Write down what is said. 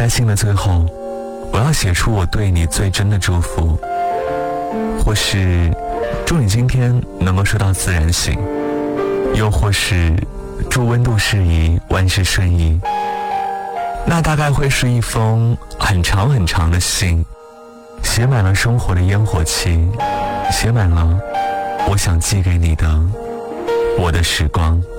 在信的最后，我要写出我对你最真的祝福，或是祝你今天能够收到自然醒，又或是祝温度适宜，万事顺意。那大概会是一封很长很长的信，写满了生活的烟火气，写满了我想寄给你的我的时光。